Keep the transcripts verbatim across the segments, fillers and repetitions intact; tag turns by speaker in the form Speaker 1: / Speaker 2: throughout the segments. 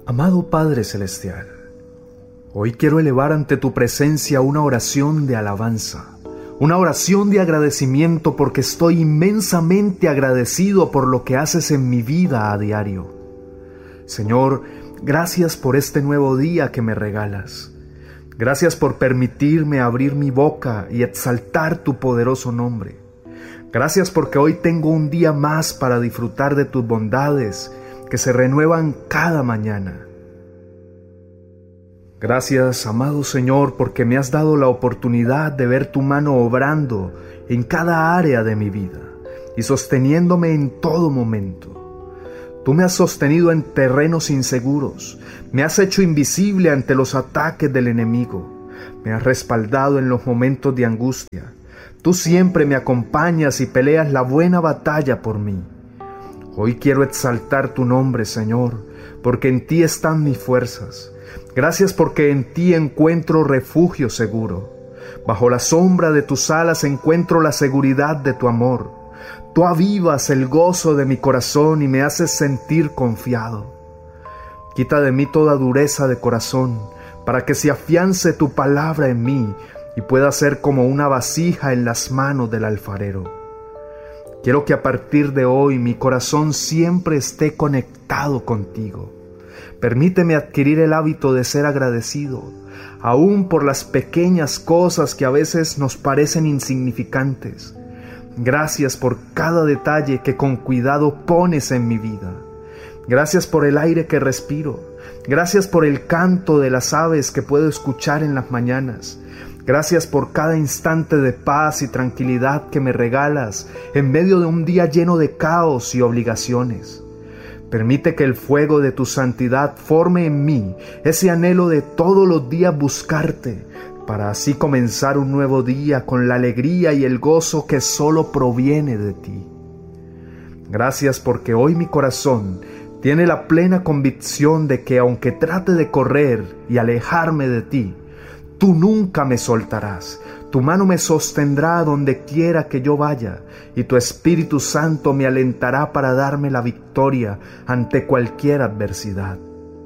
Speaker 1: Amado Padre Celestial, hoy quiero elevar ante tu presencia una oración de alabanza, una oración de agradecimiento porque estoy inmensamente agradecido por lo que haces en mi vida a diario. Señor, gracias por este nuevo día que me regalas. Gracias por permitirme abrir mi boca y exaltar tu poderoso nombre. Gracias porque hoy tengo un día más para disfrutar de tus bondades que se renuevan cada mañana. Gracias, amado Señor, porque me has dado la oportunidad de ver tu mano obrando en cada área de mi vida y sosteniéndome en todo momento. Tú me has sostenido en terrenos inseguros, me has hecho invisible ante los ataques del enemigo, me has respaldado en los momentos de angustia. Tú siempre me acompañas y peleas la buena batalla por mí. Hoy quiero exaltar tu nombre, Señor, porque en ti están mis fuerzas. Gracias porque en ti encuentro refugio seguro. Bajo la sombra de tus alas encuentro la seguridad de tu amor. Tú avivas el gozo de mi corazón y me haces sentir confiado. Quita de mí toda dureza de corazón, para que se afiance tu palabra en mí y pueda ser como una vasija en las manos del alfarero. Quiero que a partir de hoy mi corazón siempre esté conectado contigo. Permíteme adquirir el hábito de ser agradecido, aún por las pequeñas cosas que a veces nos parecen insignificantes. Gracias por cada detalle que con cuidado pones en mi vida. Gracias por el aire que respiro. Gracias por el canto de las aves que puedo escuchar en las mañanas. Gracias por cada instante de paz y tranquilidad que me regalas en medio de un día lleno de caos y obligaciones. Permite que el fuego de tu santidad forme en mí ese anhelo de todos los días buscarte, para así comenzar un nuevo día con la alegría y el gozo que solo proviene de ti. Gracias porque hoy mi corazón tiene la plena convicción de que aunque trate de correr y alejarme de ti, tú nunca me soltarás, tu mano me sostendrá donde quiera que yo vaya, y tu Espíritu Santo me alentará para darme la victoria ante cualquier adversidad.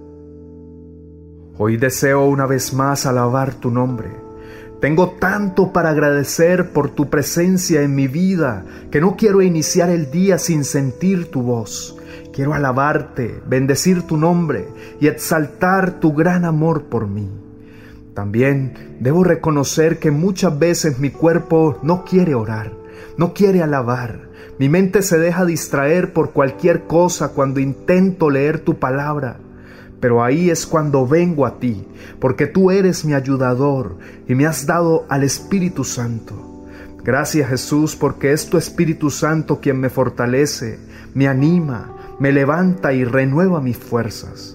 Speaker 1: Hoy deseo una vez más alabar tu nombre. Tengo tanto para agradecer por tu presencia en mi vida, que no quiero iniciar el día sin sentir tu voz. Quiero alabarte, bendecir tu nombre y exaltar tu gran amor por mí. También debo reconocer que muchas veces mi cuerpo no quiere orar, no quiere alabar. Mi mente se deja distraer por cualquier cosa cuando intento leer tu palabra. Pero ahí es cuando vengo a ti, porque tú eres mi ayudador y me has dado al Espíritu Santo. Gracias, Jesús, porque es tu Espíritu Santo quien me fortalece, me anima, me levanta y renueva mis fuerzas.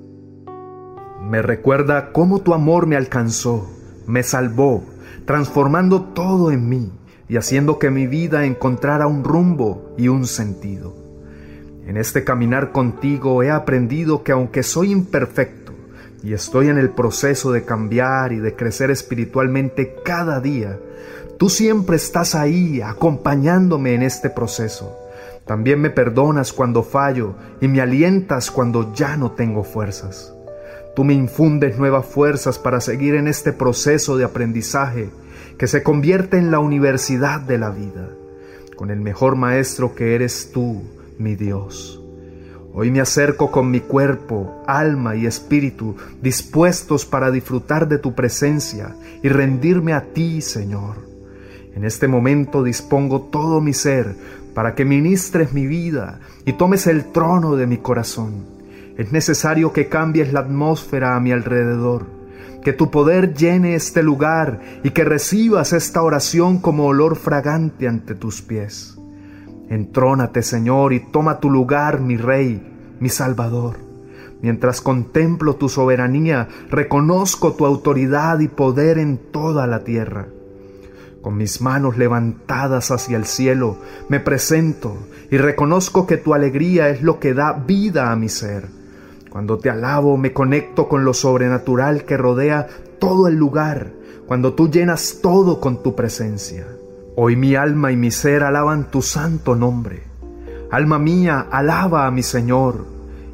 Speaker 1: Me recuerda cómo tu amor me alcanzó, me salvó, transformando todo en mí y haciendo que mi vida encontrara un rumbo y un sentido. En este caminar contigo he aprendido que aunque soy imperfecto y estoy en el proceso de cambiar y de crecer espiritualmente cada día, tú siempre estás ahí acompañándome en este proceso. También me perdonas cuando fallo y me alientas cuando ya no tengo fuerzas. Tú me infundes nuevas fuerzas para seguir en este proceso de aprendizaje que se convierte en la universidad de la vida, con el mejor maestro que eres tú, mi Dios. Hoy me acerco con mi cuerpo, alma y espíritu dispuestos para disfrutar de tu presencia y rendirme a ti, Señor. En este momento dispongo todo mi ser para que ministres mi vida y tomes el trono de mi corazón. Es necesario que cambies la atmósfera a mi alrededor, que tu poder llene este lugar y que recibas esta oración como olor fragante ante tus pies. Entrónate, Señor, y toma tu lugar, mi Rey, mi Salvador. Mientras contemplo tu soberanía, reconozco tu autoridad y poder en toda la tierra. Con mis manos levantadas hacia el cielo, me presento y reconozco que tu alegría es lo que da vida a mi ser. Cuando te alabo, me conecto con lo sobrenatural que rodea todo el lugar, cuando tú llenas todo con tu presencia. Hoy mi alma y mi ser alaban tu santo nombre. Alma mía, alaba a mi Señor,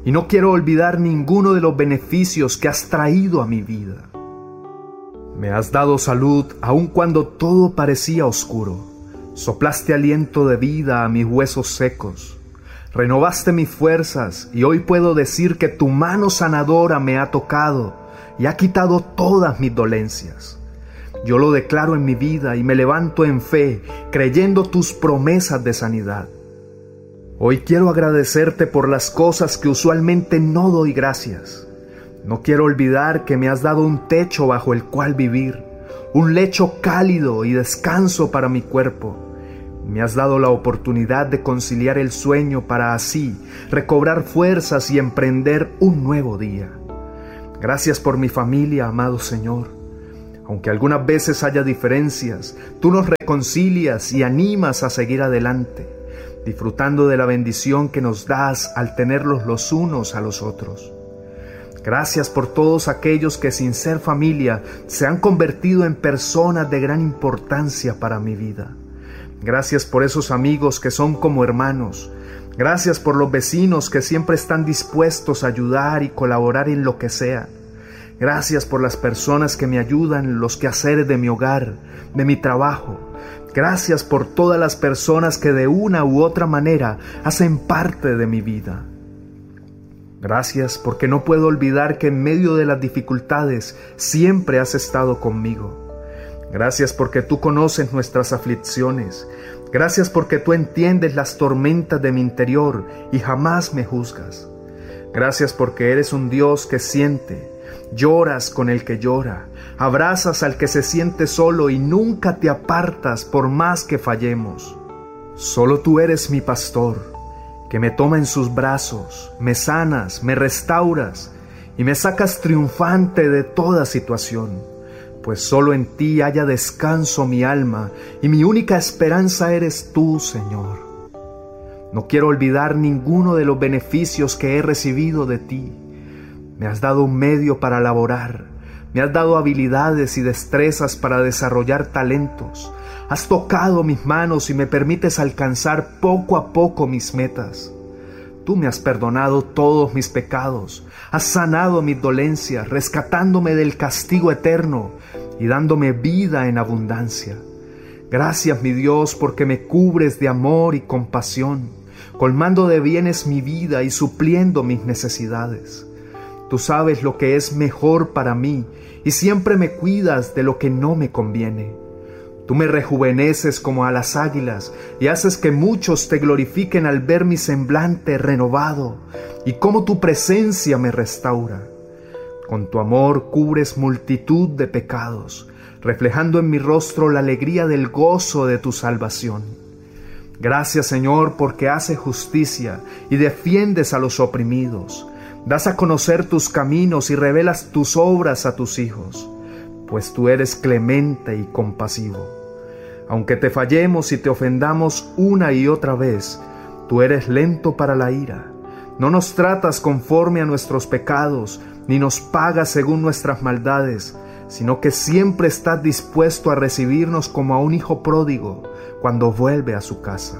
Speaker 1: y no quiero olvidar ninguno de los beneficios que has traído a mi vida. Me has dado salud aun cuando todo parecía oscuro. Soplaste aliento de vida a mis huesos secos. Renovaste mis fuerzas y hoy puedo decir que tu mano sanadora me ha tocado y ha quitado todas mis dolencias. Yo lo declaro en mi vida y me levanto en fe, creyendo tus promesas de sanidad. Hoy quiero agradecerte por las cosas que usualmente no doy gracias. No quiero olvidar que me has dado un techo bajo el cual vivir, un lecho cálido y descanso para mi cuerpo. Me has dado la oportunidad de conciliar el sueño para así recobrar fuerzas y emprender un nuevo día. Gracias por mi familia, amado Señor. Aunque algunas veces haya diferencias, tú nos reconcilias y animas a seguir adelante, disfrutando de la bendición que nos das al tenerlos los unos a los otros. Gracias por todos aquellos que sin ser familia se han convertido en personas de gran importancia para mi vida. Gracias por esos amigos que son como hermanos. Gracias por los vecinos que siempre están dispuestos a ayudar y colaborar en lo que sea. Gracias por las personas que me ayudan en los quehaceres de mi hogar, de mi trabajo. Gracias por todas las personas que de una u otra manera hacen parte de mi vida. Gracias porque no puedo olvidar que en medio de las dificultades siempre has estado conmigo. Gracias porque tú conoces nuestras aflicciones. Gracias porque tú entiendes las tormentas de mi interior y jamás me juzgas. Gracias porque eres un Dios que siente, lloras con el que llora, abrazas al que se siente solo y nunca te apartas por más que fallemos. Solo tú eres mi pastor, que me toma en sus brazos, me sanas, me restauras y me sacas triunfante de toda situación. Pues solo en ti haya descanso mi alma, y mi única esperanza eres tú, Señor. No quiero olvidar ninguno de los beneficios que he recibido de ti. Me has dado un medio para laborar, me has dado habilidades y destrezas para desarrollar talentos. Has tocado mis manos y me permites alcanzar poco a poco mis metas. Tú me has perdonado todos mis pecados, has sanado mis dolencias, rescatándome del castigo eterno y dándome vida en abundancia. Gracias, mi Dios, porque me cubres de amor y compasión, colmando de bienes mi vida y supliendo mis necesidades. Tú sabes lo que es mejor para mí y siempre me cuidas de lo que no me conviene. Tú me rejuveneces como a las águilas y haces que muchos te glorifiquen al ver mi semblante renovado y cómo tu presencia me restaura. Con tu amor cubres multitud de pecados, reflejando en mi rostro la alegría del gozo de tu salvación. Gracias, Señor, porque haces justicia y defiendes a los oprimidos. Das a conocer tus caminos y revelas tus obras a tus hijos, pues tú eres clemente y compasivo. Aunque te fallemos y te ofendamos una y otra vez, tú eres lento para la ira. No nos tratas conforme a nuestros pecados, ni nos pagas según nuestras maldades, sino que siempre estás dispuesto a recibirnos como a un hijo pródigo cuando vuelve a su casa.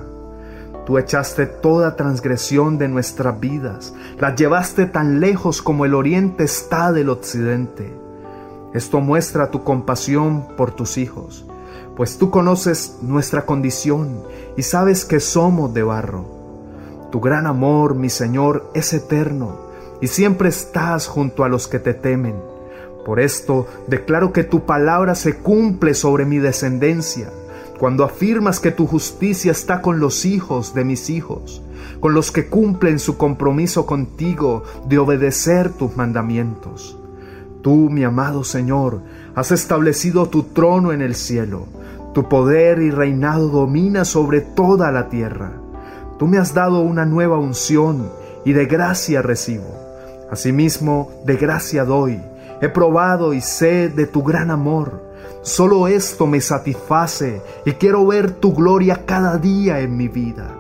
Speaker 1: Tú echaste toda transgresión de nuestras vidas, las llevaste tan lejos como el oriente está del occidente. Esto muestra tu compasión por tus hijos, pues tú conoces nuestra condición y sabes que somos de barro. Tu gran amor, mi Señor, es eterno y siempre estás junto a los que te temen. Por esto declaro que tu palabra se cumple sobre mi descendencia, cuando afirmas que tu justicia está con los hijos de mis hijos, con los que cumplen su compromiso contigo de obedecer tus mandamientos. Tú, mi amado Señor, has establecido tu trono en el cielo. Tu poder y reinado domina sobre toda la tierra. Tú me has dado una nueva unción y de gracia recibo. Asimismo, de gracia doy. He probado y sé de tu gran amor. Solo esto me satisface y quiero ver tu gloria cada día en mi vida.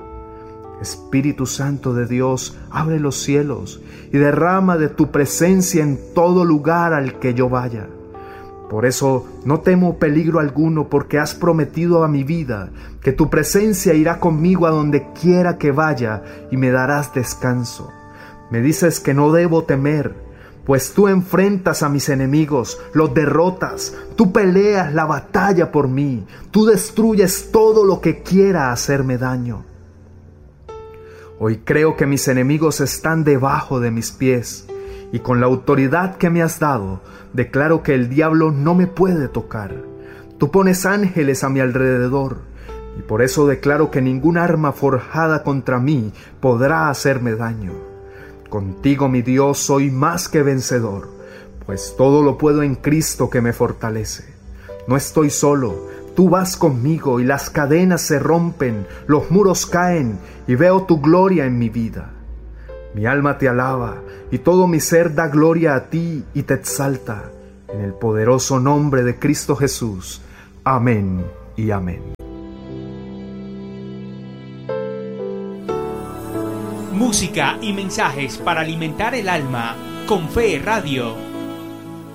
Speaker 1: Espíritu Santo de Dios, abre los cielos y derrama de tu presencia en todo lugar al que yo vaya. Por eso no temo peligro alguno, porque has prometido a mi vida que tu presencia irá conmigo a donde quiera que vaya y me darás descanso. Me dices que no debo temer, pues tú enfrentas a mis enemigos, los derrotas, tú peleas la batalla por mí, tú destruyes todo lo que quiera hacerme daño. Hoy creo que mis enemigos están debajo de mis pies, y con la autoridad que me has dado, declaro que el diablo no me puede tocar. Tú pones ángeles a mi alrededor, y por eso declaro que ningún arma forjada contra mí podrá hacerme daño. Contigo, mi Dios, soy más que vencedor, pues todo lo puedo en Cristo que me fortalece. No estoy solo, tú vas conmigo y las cadenas se rompen, los muros caen y veo tu gloria en mi vida. Mi alma te alaba y todo mi ser da gloria a ti y te exalta. En el poderoso nombre de Cristo Jesús. Amén y amén.
Speaker 2: Música y mensajes para alimentar el alma con Fe Radio.